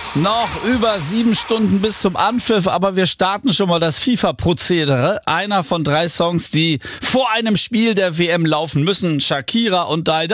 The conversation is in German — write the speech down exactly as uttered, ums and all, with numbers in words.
Noch über sieben Stunden bis zum Anpfiff, aber wir starten schon mal das FIFA-Prozedere. Einer von drei Songs, die vor einem Spiel der W M laufen müssen. Shakira und Dai